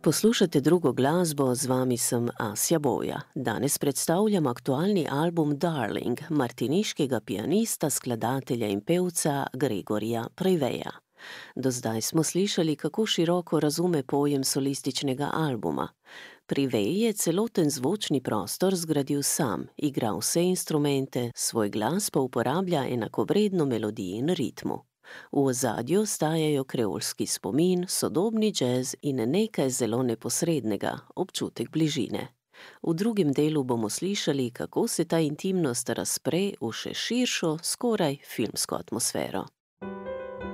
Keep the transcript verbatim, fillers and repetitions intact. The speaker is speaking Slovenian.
Poslušate drugo glasbo, z vami sem Asja Boja. Danes predstavljam aktualni album Darling martiniškega pianista, skladatelja in pevca Gregorja Preveja. Do zdaj smo slišali, kako široko razume pojem solističnega albuma. Privej je celoten zvočni prostor zgradil sam, igra vse instrumente, svoj glas pa uporablja enakovredno melodiji in ritmu. V ozadju stajajo kreolski spomin, sodobni džez in nekaj zelo neposrednega, občutek bližine. V drugem delu bomo slišali, kako se ta intimnost razpre v še širšo, skoraj filmsko atmosfero.